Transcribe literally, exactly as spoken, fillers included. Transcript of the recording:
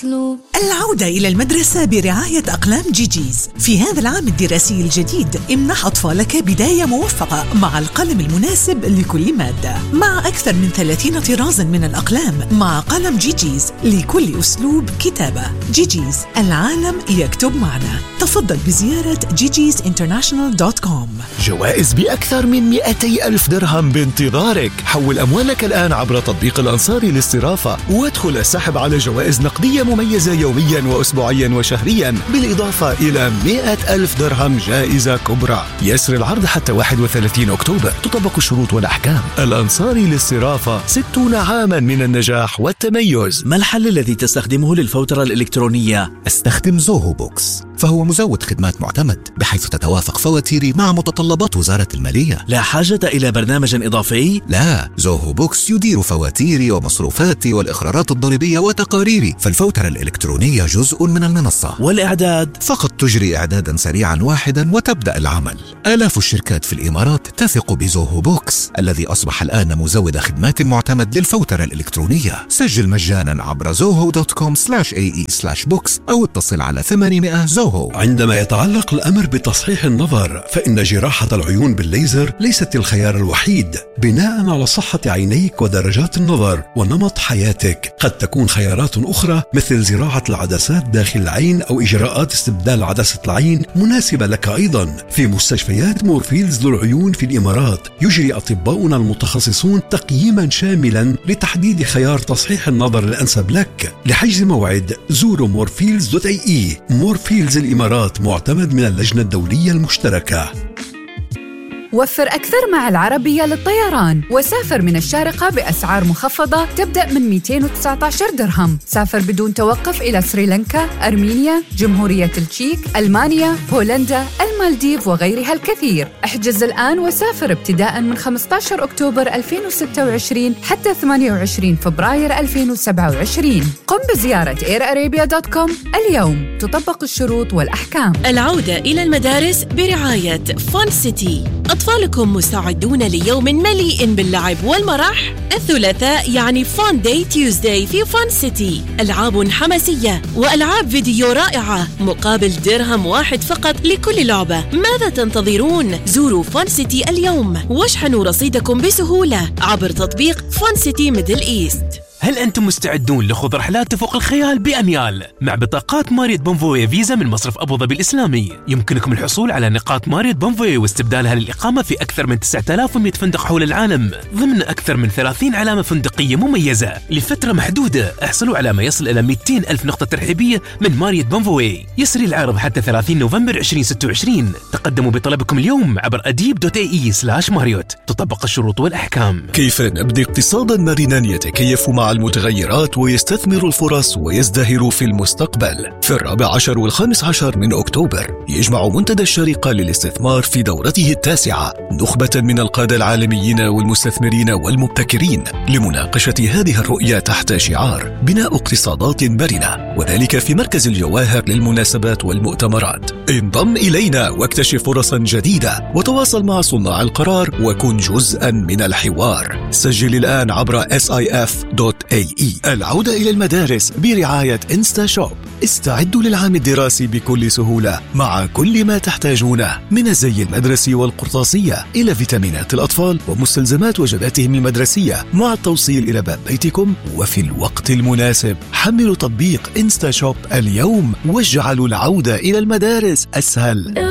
العودة إلى المدرسة برعاية أقلام جيجيز. في هذا العام الدراسي الجديد امنح أطفالك بداية موفقة مع القلم المناسب لكل مادة، مع أكثر من ثلاثين طرازاً من الأقلام مع قلم جيجيز لكل أسلوب كتابة. جيجيز، العالم يكتب معنا. تفضل بزيارة جيجيز انترناشونال دوت كوم. جوائز بأكثر من مئتي ألف درهم بانتظارك. حول أموالك الآن عبر تطبيق الأنصاري للصرافة وادخل السحب على جوائز نقدية مميزة يوميا وأسبوعيا وشهريا، بالإضافة إلى مئة ألف درهم جائزة كبرى. يسري العرض حتى واحد وثلاثين أكتوبر. تطبق الشروط والأحكام. الأنصاري للصرافة، ستون عاما من النجاح والتميز. ما الحل الذي تستخدمه للفوترة الإلكترونية؟ استخدم زوهو بوكس، فهو مزود خدمات معتمد بحيث تتوافق فواتيري مع متطلبات وزارة المالية. لا حاجة إلى برنامج إضافي؟ لا، زوهو بوكس يدير فواتيري ومصروفاتي والإقرارات الضريبية وتقاريري، فالفوترة الإلكترونية جزء من المنصة. والإعداد؟ فقط تجري إعدادا سريعا واحدا وتبدأ العمل. آلاف الشركات في الإمارات تثق بزوهو بوكس الذي أصبح الآن مزود خدمات معتمد للفوترة الإلكترونية. سجل مجانا عبر زوهو دوت كوم سلاش اي اي سلاش بوكس أو اتصل على ثمانمائة زوهو. عندما يتعلق الأمر بتصحيح النظر، فإن جراحة العيون بالليزر ليست الخيار الوحيد. بناء على صحة عينيك ودرجات النظر ونمط حياتك، قد تكون خيارات أخرى مثل زراعة العدسات داخل العين أو إجراءات استبدال عدسة العين مناسبة لك أيضا. في مستشفيات مورفيلز للعيون في الإمارات يجري أطباؤنا المتخصصون تقييما شاملا لتحديد خيار تصحيح النظر الأنسب لك. لحجز موعد زوروا مورفيلز دوت اي اي. مورفيلز الإمارات معتمد من اللجنة الدولية المشتركة. وفر أكثر مع العربية للطيران وسافر من الشارقة بأسعار مخفضة تبدأ من مئتين وتسعة عشر درهم. سافر بدون توقف إلى سريلانكا، أرمينيا، جمهورية التشيك، ألمانيا، بولندا، المالديف وغيرها الكثير. احجز الآن وسافر ابتداء من خمسة عشر أكتوبر ألفين وستة وعشرين حتى ثمانية وعشرين فبراير ألفين وسبعة وعشرين. قم بزيارة إير أرابيا دوت كوم اليوم. تطبق الشروط والأحكام. العودة إلى المدارس برعاية فان سيتي. أطفالكم مستعدون ليوم مليء باللعب والمرح؟ الثلاثاء يعني فان داي تيوزداي في فان سيتي. ألعاب حماسية وألعاب فيديو رائعة مقابل درهم واحد فقط لكل لعبة. ماذا تنتظرون؟ زوروا فان سيتي اليوم واشحنوا رصيدكم بسهولة عبر تطبيق فان سيتي ميدل إيست. هل أنتم مستعدون لخوض رحلات تفوق الخيال بأميال؟ مع بطاقات ماريوت بونفوي فيزا من مصرف أبو ظبي الإسلامي يمكنكم الحصول على نقاط ماريوت بونفوي واستبدالها للإقامة في أكثر من تسعة آلاف ومئة فندق حول العالم ضمن أكثر من ثلاثين علامة فندقية مميزة لفترة محدودة. احصلوا على ما يصل إلى مئتين ألف نقطة ترحيبية من ماريوت بونفوي. يسري العرض حتى ثلاثين نوفمبر ألفين وستة وعشرين. تقدموا بطلبكم اليوم عبر أديب دوت اي اي سلاش ماريوت. تطبق الشروط والأحكام. كيف نبني اقتصادا مرنا يتكيف مع المتغيرات ويستثمر الفرص ويزدهر في المستقبل؟ في الرابع عشر والخامس عشر من أكتوبر يجمع منتدى الشارقة للاستثمار في دورته التاسعة نخبة من القادة العالميين والمستثمرين والمبتكرين لمناقشة هذه الرؤية تحت شعار بناء اقتصادات مرنة، وذلك في مركز الجواهر للمناسبات والمؤتمرات. انضم إلينا واكتشف فرصا جديدة وتواصل مع صناع القرار وكن جزءا من الحوار. سجل الآن عبر إس آي إف دوت إيه إي. العودة إلى المدارس برعاية إنستا شوب. استعدوا للعام الدراسي بكل سهولة مع كل ما تحتاجونه من الزي المدرسي والقرطاسية إلى فيتامينات الأطفال ومستلزمات وجباتهم المدرسية مع التوصيل إلى باب بيتكم وفي الوقت المناسب. حملوا تطبيق إنستا شوب اليوم واجعلوا العودة إلى المدارس أسهل.